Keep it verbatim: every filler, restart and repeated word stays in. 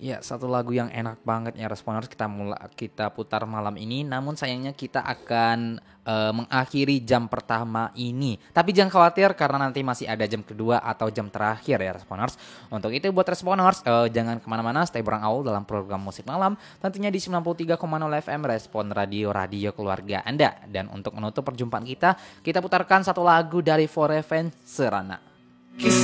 Ya, satu lagu yang enak banget ya Responers kita mula kita putar malam ini. Namun sayangnya kita akan eh, mengakhiri jam pertama ini. Tapi jangan khawatir karena nanti masih ada jam kedua atau jam terakhir ya Responers. Untuk itu buat Responers eh, jangan kemana-mana, stay bareng Aul dalam program musik malam. Tentunya di sembilan puluh tiga koma nol F M Respon Radio Radio Keluarga Anda. Dan untuk menutup perjumpaan kita, kita putarkan satu lagu dari Forever Serana.